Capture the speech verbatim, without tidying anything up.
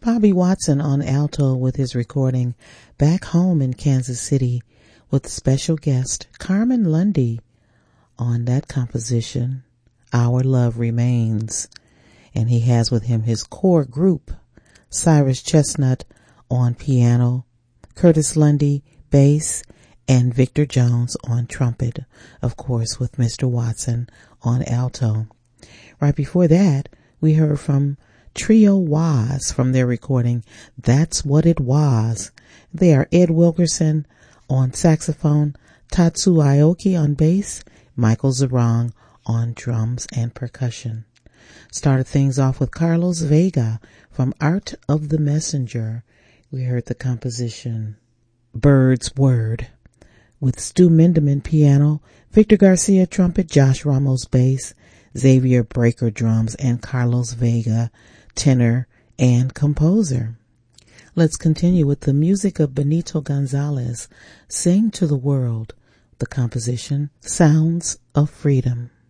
Bobby Watson on alto with his recording Back Home in Kansas City, with special guest Carmen Lundy on that composition, Our Love Remains. And he has with him his core group, Cyrus Chestnut on piano, Curtis Lundy bass, and Victor Jones on trumpet, of course, with Mister Watson on alto. Right before that, we heard from Trio Was from their recording That's What It Was. They are Ed Wilkerson on saxophone, Tatsu Aoki on bass, Michael Zarang on drums and percussion. Started things off with Carlos Vega from Art of the Messenger. We heard the composition Bird's Word with Stu Mindeman piano, Victor Garcia trumpet, Josh Ramos bass, Xavier Breaker drums, and Carlos Vega tenor and composer. Let's continue with the music of Benito Gonzalez, Sing to the World, the composition Sounds of Freedom.